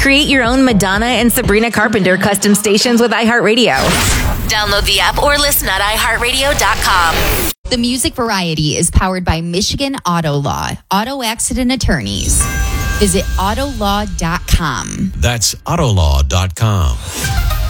Create your own Madonna and Sabrina Carpenter custom stations with iHeartRadio. Download the app or listen at iHeartRadio.com. The Music Variety is powered by Michigan Auto Law, auto accident attorneys. Visit autolaw.com. That's autolaw.com.